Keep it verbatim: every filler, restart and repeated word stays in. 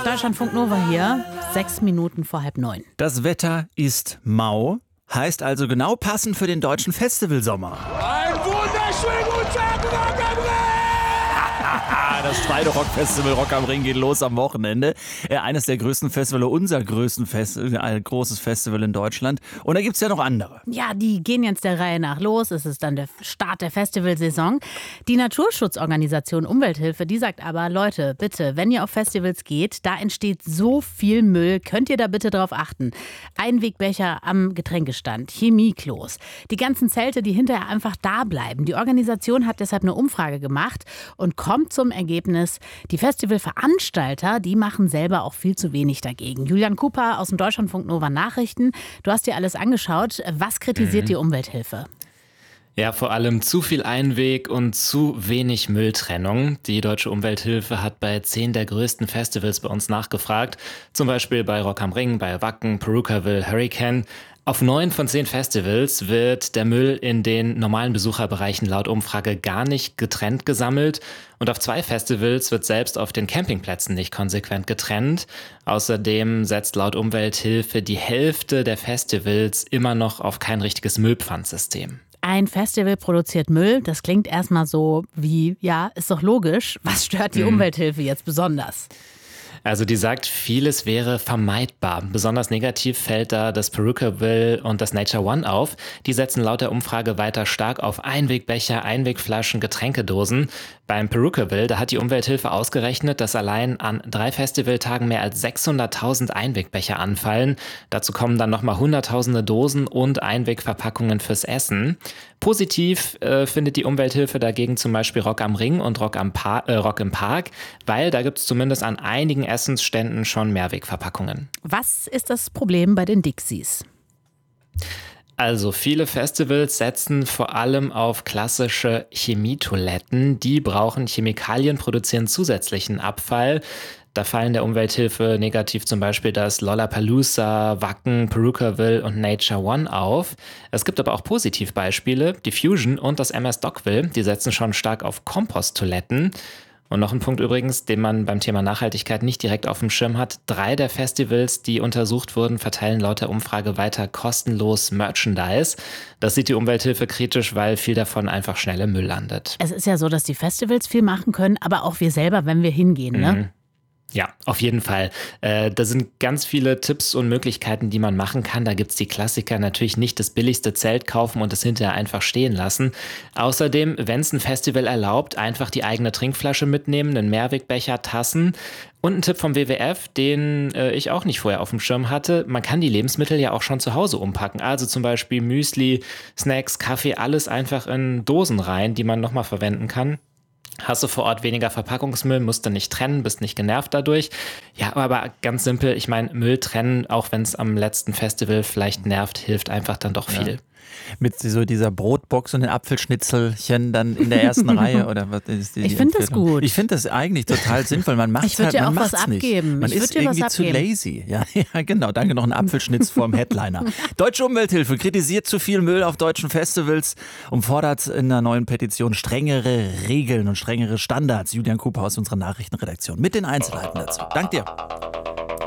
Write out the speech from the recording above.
Deutschlandfunk Nova hier, sechs Minuten vor halb neun. Das Wetter ist mau, heißt also genau passend für den deutschen Festivalsommer. Ein wunderschönen guten Tag, Rock am Ring! Das zweite Rockfestival Rock am Ring geht los am Wochenende. Äh, eines der größten Festivals, unser größten Festival, ein großes Festival in Deutschland. Und da gibt es ja noch andere. Ja, die gehen jetzt der Reihe nach los. Es ist dann der Start der Festivalsaison. Die Naturschutzorganisation Umwelthilfe, die sagt aber, Leute, bitte, wenn ihr auf Festivals geht, da entsteht so viel Müll, könnt ihr da bitte drauf achten. Einwegbecher am Getränkestand, Chemieklos, die ganzen Zelte, die hinterher einfach da bleiben. Die Organisation hat deshalb eine Umfrage gemacht und kommt zum Ergebnis, die Festivalveranstalter, die machen selber auch viel zu wenig dagegen. Julian Cooper aus dem Deutschlandfunk Nova Nachrichten, du hast dir alles angeschaut. Was kritisiert mhm. die Umwelthilfe? Ja, vor allem zu viel Einweg und zu wenig Mülltrennung. Die Deutsche Umwelthilfe hat bei zehn der größten Festivals bei uns nachgefragt. Zum Beispiel bei Rock am Ring, bei Wacken, Perukaville, Hurricane. Auf neun von zehn Festivals wird der Müll in den normalen Besucherbereichen laut Umfrage gar nicht getrennt gesammelt. Und auf zwei Festivals wird selbst auf den Campingplätzen nicht konsequent getrennt. Außerdem setzt laut Umwelthilfe die Hälfte der Festivals immer noch auf kein richtiges Müllpfandsystem. Ein Festival produziert Müll, das klingt erstmal so wie, ja, ist doch logisch. Was stört die mhm. Umwelthilfe jetzt besonders? Also die sagt, vieles wäre vermeidbar. Besonders negativ fällt da das Perukaville und das Nature One auf. Die setzen laut der Umfrage weiter stark auf Einwegbecher, Einwegflaschen, Getränkedosen. Beim Perukaville, da hat die Umwelthilfe ausgerechnet, dass allein an drei Festivaltagen mehr als sechshunderttausend Einwegbecher anfallen. Dazu kommen dann nochmal hunderttausende Dosen und Einwegverpackungen fürs Essen. Positiv äh, findet die Umwelthilfe dagegen zum Beispiel Rock am Ring und Rock, am pa- äh, Rock im Park, weil da gibt es zumindest an einigen Essensständen schon Mehrwegverpackungen. Was ist das Problem bei den Dixies? Also viele Festivals setzen vor allem auf klassische Chemietoiletten. Die brauchen Chemikalien, produzieren zusätzlichen Abfall. Da fallen der Umwelthilfe negativ zum Beispiel das Lollapalooza, Wacken, Perukaville und Nature One auf. Es gibt aber auch Positivbeispiele. Die Fusion und das M S Dockville, die setzen schon stark auf Komposttoiletten. Und noch ein Punkt übrigens, den man beim Thema Nachhaltigkeit nicht direkt auf dem Schirm hat. Drei der Festivals, die untersucht wurden, verteilen laut der Umfrage weiter kostenlos Merchandise. Das sieht die Umwelthilfe kritisch, weil viel davon einfach schnell im Müll landet. Es ist ja so, dass die Festivals viel machen können, aber auch wir selber, wenn wir hingehen, ne? Mhm. Ja, auf jeden Fall. Äh, da sind ganz viele Tipps und Möglichkeiten, die man machen kann. Da gibt's die Klassiker, natürlich nicht das billigste Zelt kaufen und das hinterher einfach stehen lassen. Außerdem, wenn es ein Festival erlaubt, einfach die eigene Trinkflasche mitnehmen, einen Mehrwegbecher, Tassen. Und ein Tipp vom W W F, den äh, ich auch nicht vorher auf dem Schirm hatte. Man kann die Lebensmittel ja auch schon zu Hause umpacken. Also zum Beispiel Müsli, Snacks, Kaffee, alles einfach in Dosen rein, die man nochmal verwenden kann. Hast du vor Ort weniger Verpackungsmüll, musst du nicht trennen, bist nicht genervt dadurch. Ja, aber ganz simpel, ich meine, Müll trennen, auch wenn es am letzten Festival vielleicht nervt, hilft einfach dann doch viel. Ja. Mit so dieser Brotbox und den Apfelschnitzelchen dann in der ersten Reihe oder was ist die? Ich finde das gut. Ich finde das eigentlich total sinnvoll. Man macht es halt, man macht es nicht. Man ich ist irgendwie zu lazy. Ja, ja, genau. Danke, noch ein Apfelschnitz vorm Headliner. Deutsche Umwelthilfe kritisiert zu viel Müll auf deutschen Festivals und fordert in einer neuen Petition strengere Regeln und strengere Standards. Julian Cooper aus unserer Nachrichtenredaktion mit den Einzelheiten dazu. Dank dir.